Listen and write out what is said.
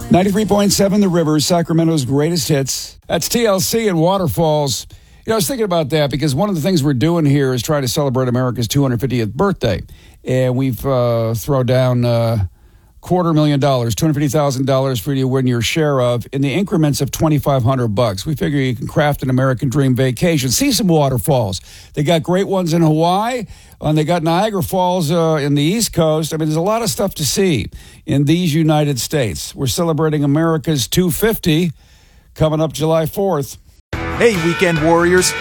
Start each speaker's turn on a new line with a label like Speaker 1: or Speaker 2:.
Speaker 1: 93.7 The River, Sacramento's greatest hits. That's TLC and Waterfalls. I was thinking about that because one of the things we're doing here is trying to celebrate America's 250th birthday. And we've thrown down $250,000, $250,000 for you to win your share of in the increments of $2,500. We figure you can craft an American dream vacation. See some waterfalls. They got great ones in Hawaii, and they got Niagara Falls in the East Coast. I mean, there's a lot of stuff to see in these United States. We're celebrating America's 250 coming up July 4th.
Speaker 2: Hey, weekend warriors.